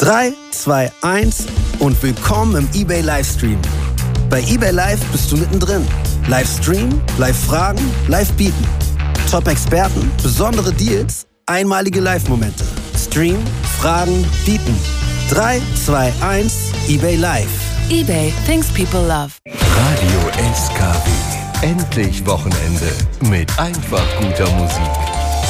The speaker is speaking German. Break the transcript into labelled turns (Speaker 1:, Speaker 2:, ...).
Speaker 1: 3, 2, 1 und willkommen im eBay Livestream. Bei eBay Live bist du mittendrin. Live streamen, live fragen, live bieten. Top-Experten, besondere Deals, einmalige Live-Momente. Stream, fragen, bieten. 3, 2, 1, eBay Live.
Speaker 2: eBay, things people love.
Speaker 3: Radio SKW. Endlich Wochenende mit einfach guter Musik.